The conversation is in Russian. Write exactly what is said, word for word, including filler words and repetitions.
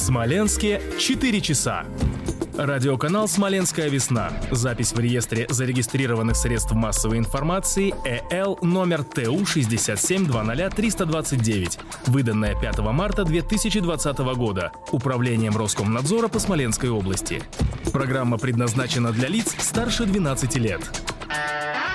Смоленске четыре часа. Радиоканал «Смоленская весна». Запись в реестре зарегистрированных средств массовой информации ЭЛ номер Т У шестьдесят семь двадцать триста двадцать девять, выданная пятого марта две тысячи двадцатого года Управлением Роскомнадзора по Смоленской области. Программа предназначена для лиц старше двенадцати лет.